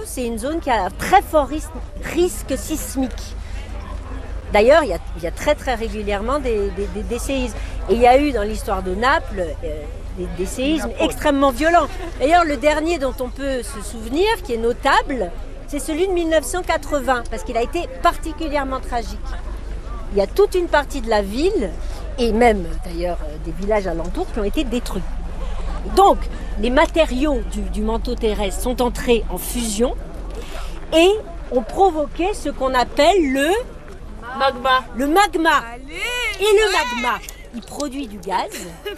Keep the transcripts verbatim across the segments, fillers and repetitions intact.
c'est une zone qui a un très fort risque, risque sismique. D'ailleurs, il y, a, il y a très très régulièrement des, des, des, des séismes. Et il y a eu dans l'histoire de Naples euh, des, des séismes extrêmement violents. D'ailleurs, le dernier dont on peut se souvenir, qui est notable, c'est celui de mille neuf cent quatre-vingts, parce qu'il a été particulièrement tragique. Il y a toute une partie de la ville, et même d'ailleurs des villages alentours, qui ont été détruits. Donc, les matériaux du, du manteau terrestre sont entrés en fusion et ont provoqué ce qu'on appelle le... Magma. Le magma. Allez, et le magma, il produit du gaz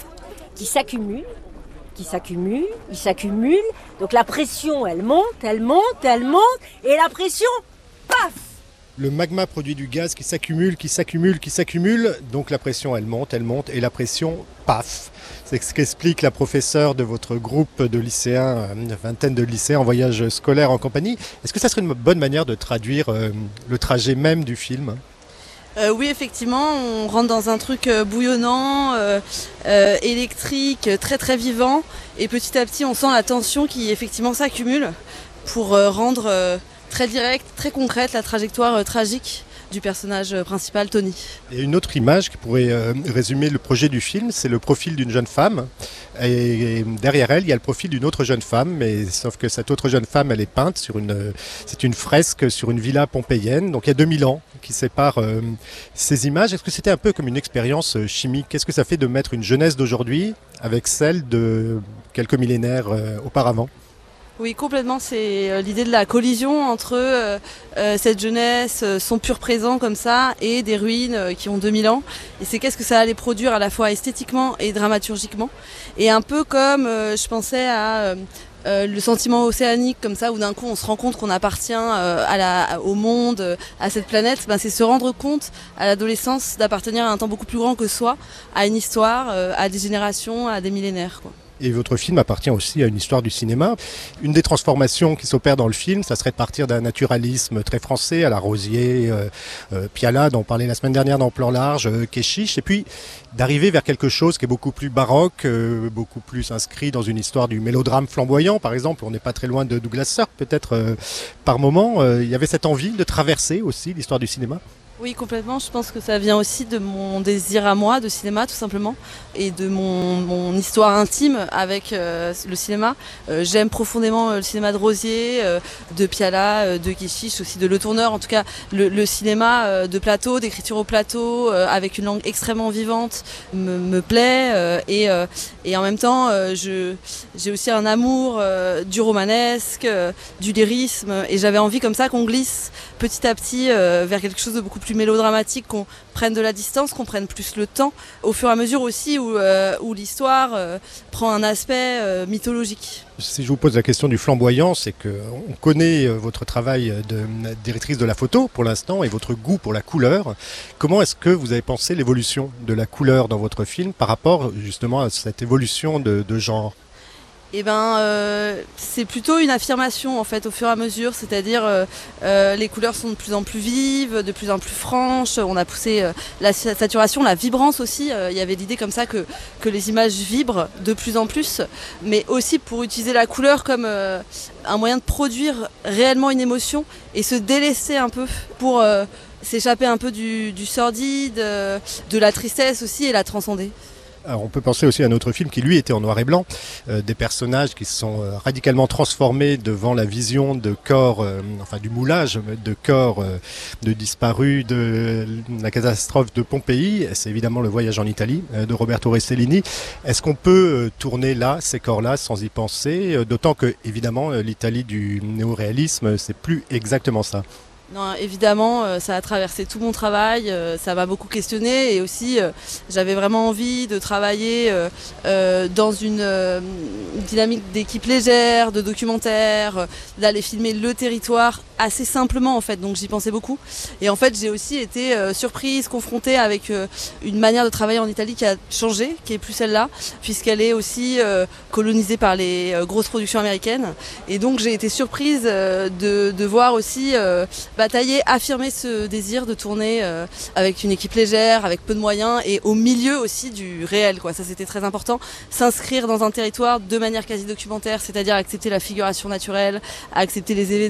qui s'accumule, qui s'accumule, il s'accumule. Donc la pression, elle monte, elle monte, elle monte, et la pression, paf! Le magma produit du gaz qui s'accumule, qui s'accumule, qui s'accumule. Donc la pression, elle monte, elle monte, et la pression, paf! C'est ce qu'explique la professeure de votre groupe de lycéens, une vingtaine de lycéens en voyage scolaire en compagnie. Est-ce que ça serait une bonne manière de traduire euh, le trajet même du film ? Euh, oui, effectivement, on rentre dans un truc euh, bouillonnant, euh, euh, électrique, très très vivant, et petit à petit on sent la tension qui effectivement s'accumule pour euh, rendre euh, très directe, très concrète la trajectoire euh, tragique du personnage principal, Tony. Et une autre image qui pourrait euh, résumer le projet du film, c'est le profil d'une jeune femme. Et, et derrière elle, il y a le profil d'une autre jeune femme, mais sauf que cette autre jeune femme, elle est peinte sur une, c'est une fresque sur une villa pompéienne. Donc il y a deux mille ans qui séparent euh, ces images. Est-ce que c'était un peu comme une expérience chimique ? Qu'est-ce que ça fait de mettre une jeunesse d'aujourd'hui avec celle de quelques millénaires euh, auparavant ? Oui, complètement, c'est euh, l'idée de la collision entre euh, euh, cette jeunesse, euh, son pur présent comme ça, et des ruines euh, qui ont deux mille ans. Et c'est qu'est-ce que ça allait produire à la fois esthétiquement et dramaturgiquement. Et un peu comme euh, je pensais à euh, euh, le sentiment océanique comme ça, où d'un coup on se rend compte qu'on appartient euh, à la, au monde, euh, à cette planète, ben, c'est se rendre compte à l'adolescence d'appartenir à un temps beaucoup plus grand que soi, à une histoire, euh, à des générations, à des millénaires, quoi. Et votre film appartient aussi à une histoire du cinéma. Une des transformations qui s'opère dans le film, ça serait de partir d'un naturalisme très français, à la Rosier, euh, euh, Piala, dont on parlait la semaine dernière dans Plan Large, euh, Keshish, et puis d'arriver vers quelque chose qui est beaucoup plus baroque, euh, beaucoup plus inscrit dans une histoire du mélodrame flamboyant, par exemple. On n'est pas très loin de Douglas Sirk, peut-être euh, par moment. Euh, il y avait cette envie de traverser aussi l'histoire du cinéma. Oui, complètement. Je pense que ça vient aussi de mon désir à moi de cinéma, tout simplement, et de mon, mon histoire intime avec euh, le cinéma. Euh, j'aime profondément le cinéma de Rosier, euh, de Piala, euh, de Keshish, aussi de Le Tourneur. En tout cas, le, le cinéma euh, de plateau, d'écriture au plateau, euh, avec une langue extrêmement vivante, me, me plaît. Euh, et, euh, et en même temps, euh, je, j'ai aussi un amour euh, du romanesque, euh, du lyrisme. Et j'avais envie comme ça qu'on glisse petit à petit euh, vers quelque chose de beaucoup plus mélodramatique, qu'on prenne de la distance, qu'on prenne plus le temps, au fur et à mesure aussi où, euh, où l'histoire euh, prend un aspect euh, mythologique. Si je vous pose la question du flamboyant, c'est qu'on connaît votre travail de directrice de la photo pour l'instant et votre goût pour la couleur. Comment est-ce que vous avez pensé l'évolution de la couleur dans votre film par rapport justement à cette évolution de, de genre ? Eh ben, euh, c'est plutôt une affirmation en fait au fur et à mesure, c'est-à-dire euh, euh, les couleurs sont de plus en plus vives, de plus en plus franches. On a poussé euh, la saturation, la vibrance aussi. Euh, il y avait l'idée comme ça que que les images vibrent de plus en plus, mais aussi pour utiliser la couleur comme euh, un moyen de produire réellement une émotion et se délaisser un peu pour euh, s'échapper un peu du, du sordide, euh, de la tristesse aussi et la transcender. Alors on peut penser aussi à un autre film qui lui était en noir et blanc, euh, des personnages qui se sont euh, radicalement transformés devant la vision de corps, euh, enfin du moulage de corps euh, de disparus de euh, la catastrophe de Pompéi. C'est évidemment Le Voyage en Italie euh, de Roberto Rossellini. Est-ce qu'on peut euh, tourner là, ces corps-là, sans y penser, euh, d'autant que évidemment euh, l'Italie du néoréalisme, c'est plus exactement ça. Non, évidemment, euh, ça a traversé tout mon travail, euh, ça m'a beaucoup questionné et aussi euh, j'avais vraiment envie de travailler euh, euh, dans une euh, dynamique d'équipe légère, de documentaire, euh, d'aller filmer le territoire assez simplement en fait, donc j'y pensais beaucoup. Et en fait j'ai aussi été euh, surprise, confrontée avec euh, une manière de travailler en Italie qui a changé, qui est plus celle-là, puisqu'elle est aussi euh, colonisée par les euh, grosses productions américaines. Et donc j'ai été surprise euh, de, de voir aussi euh, batailler, affirmer ce désir de tourner euh, avec une équipe légère, avec peu de moyens et au milieu aussi du réel, quoi. Ça c'était très important, s'inscrire dans un territoire de manière quasi documentaire, c'est-à-dire accepter la figuration naturelle, accepter les événements